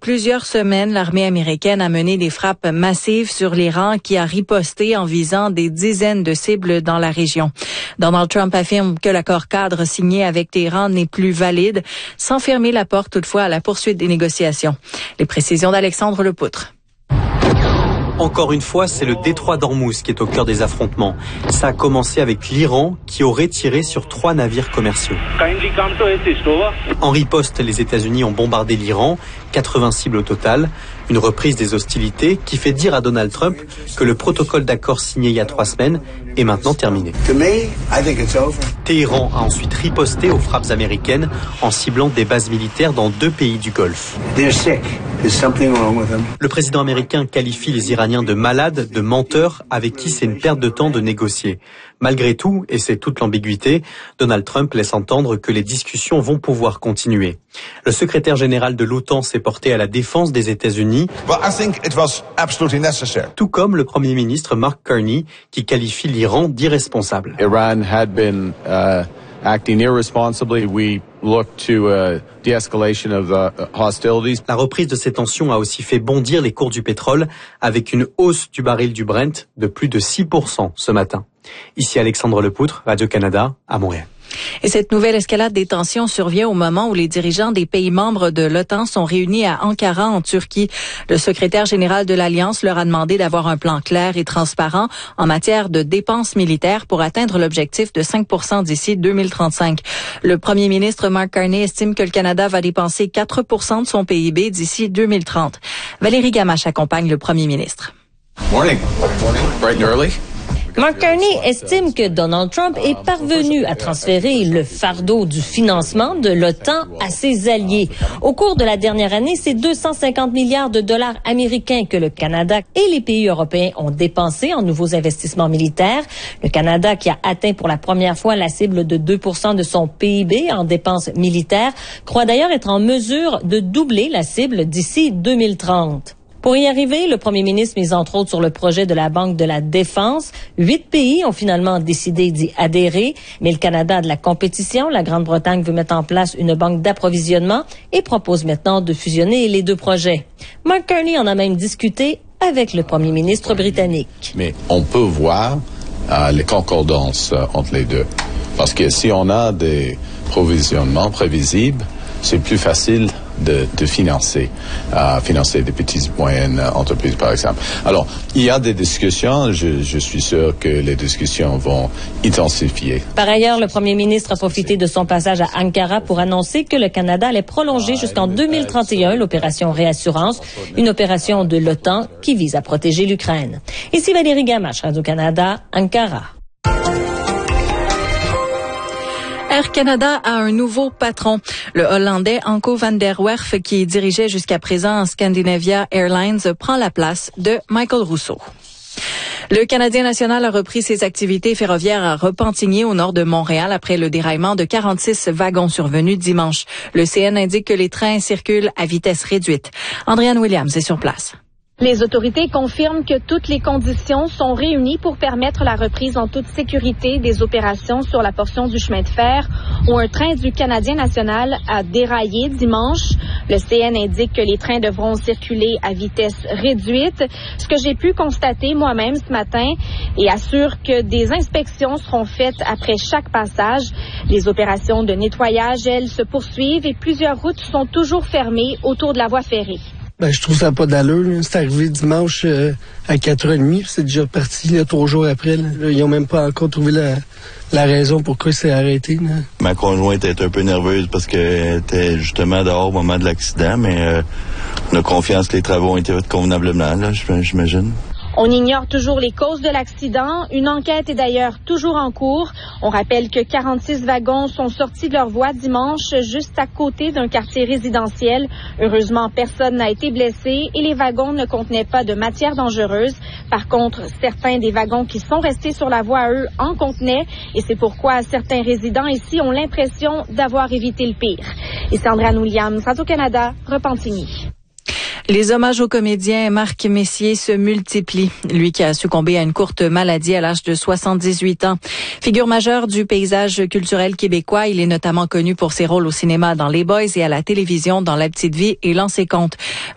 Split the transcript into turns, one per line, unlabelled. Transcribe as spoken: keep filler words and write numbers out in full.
plusieurs semaines, l'armée américaine a mené des frappes massives sur l'Iran qui a riposté en visant des dizaines de cibles dans la région. Donald Trump affirme que l'accord cadre signé avec Téhéran n'est plus valide, sans fermer la porte toutefois à la poursuite des négociations. Les précisions d'Alexandre Lepoutre.
Encore une fois, c'est le détroit d'Ormuz qui est au cœur des affrontements. Ça a commencé avec l'Iran qui aurait tiré sur trois navires commerciaux. En riposte, les États-Unis ont bombardé l'Iran, quatre-vingts cibles au total. Une reprise des hostilités qui fait dire à Donald Trump que le protocole d'accord signé il y a trois semaines est maintenant terminé. Téhéran a ensuite riposté aux frappes américaines en ciblant des bases militaires dans deux pays du Golfe. Le président américain qualifie les Iraniens de malades, de menteurs, avec qui c'est une perte de temps de négocier. Malgré tout, et c'est toute l'ambiguïté, Donald Trump laisse entendre que les discussions vont pouvoir continuer. Le secrétaire général de l'OTAN s'est porté à la défense des États-Unis,
well, I think it was absolutely necessary.
Tout comme le Premier ministre Mark Carney, qui qualifie l'Iran d'irresponsable.
Iran had been uh, acting irresponsibly. We look to uh, de-escalation of the hostilities.
La reprise de ces tensions a aussi fait bondir les cours du pétrole, avec une hausse du baril du Brent de plus de six pour cent ce matin. Ici Alexandre Lepoutre, Radio-Canada, à Montréal.
Et cette nouvelle escalade des tensions survient au moment où les dirigeants des pays membres de l'OTAN sont réunis à Ankara, en Turquie. Le secrétaire général de l'Alliance leur a demandé d'avoir un plan clair et transparent en matière de dépenses militaires pour atteindre l'objectif de cinq pour cent d'ici deux mille trente-cinq. Le premier ministre Mark Carney estime que le Canada va dépenser quatre pour cent de son P I B d'ici deux mille trente. Valérie Gamache accompagne le premier ministre.
Morning. Morning. Bright and early.
Mark Carney estime que Donald Trump est parvenu à transférer le fardeau du financement de l'OTAN à ses alliés. Au cours de la dernière année, c'est deux cent cinquante milliards de dollars américains que le Canada et les pays européens ont dépensés en nouveaux investissements militaires. Le Canada, qui a atteint pour la première fois la cible de deux pour cent de son P I B en dépenses militaires, croit d'ailleurs être en mesure de doubler la cible d'ici deux mille trente. Pour y arriver, le premier ministre mise entre autres sur le projet de la Banque de la Défense. Huit pays ont finalement décidé d'y adhérer, mais le Canada a de la compétition. La Grande-Bretagne veut mettre en place une banque d'approvisionnement et propose maintenant de fusionner les deux projets. Mark Carney en a même discuté avec le premier ministre britannique.
Mais on peut voir euh, les concordances euh, entre les deux. Parce que si on a des provisionnements prévisibles, c'est plus facile de, de financer, euh, financer des petites et moyennes entreprises, par exemple. Alors, il y a des discussions. Je, je suis sûr que les discussions vont intensifier.
Par ailleurs, le premier ministre a profité de son passage à Ankara pour annoncer que le Canada allait prolonger jusqu'en deux mille trente et un l'opération Réassurance, une opération de l'OTAN qui vise à protéger l'Ukraine. Ici Valérie Gamache, Radio-Canada, Ankara.
Air Canada a un nouveau patron. Le Hollandais Anko van der Werf, qui dirigeait jusqu'à présent Scandinavia Airlines, prend la place de Michael Rousseau. Le Canadien national a repris ses activités ferroviaires à Repentigny, au nord de Montréal, après le déraillement de quarante-six wagons survenus dimanche. Le C N indique que les trains circulent à vitesse réduite. Andréane Williams est sur place.
Les autorités confirment que toutes les conditions sont réunies pour permettre la reprise en toute sécurité des opérations sur la portion du chemin de fer où un train du Canadien national a déraillé dimanche. Le C N indique que les trains devront circuler à vitesse réduite, ce que j'ai pu constater moi-même ce matin, et assure que des inspections seront faites après chaque passage. Les opérations de nettoyage, elles, se poursuivent et plusieurs routes sont toujours fermées autour de la voie ferrée.
Ben, je trouve ça pas d'allure. C'est arrivé dimanche euh, à quatre heures trente, c'est déjà parti là, trois jours après. Là. Là, ils ont même pas encore trouvé la, la raison pourquoi c'est arrêté. Là.
Ma conjointe était un peu nerveuse parce qu'elle était justement dehors au moment de l'accident, mais euh, on a confiance que les travaux ont été faits convenablement, là, j'imagine.
On ignore toujours les causes de l'accident. Une enquête est d'ailleurs toujours en cours. On rappelle que quarante-six wagons sont sortis de leur voie dimanche, juste à côté d'un quartier résidentiel. Heureusement, personne n'a été blessé et les wagons ne contenaient pas de matière dangereuse. Par contre, certains des wagons qui sont restés sur la voie, eux, en contenaient. Et c'est pourquoi certains résidents ici ont l'impression d'avoir évité le pire. Et c'est Andréane Williams, Radio-Canada, Repentigny.
Les hommages au comédien Marc Messier se multiplient. Lui qui a succombé à une courte maladie à l'âge de soixante-dix-huit ans. Figure majeure du paysage culturel québécois, il est notamment connu pour ses rôles au cinéma dans Les Boys et à la télévision dans La Petite Vie et L'An ses comptes.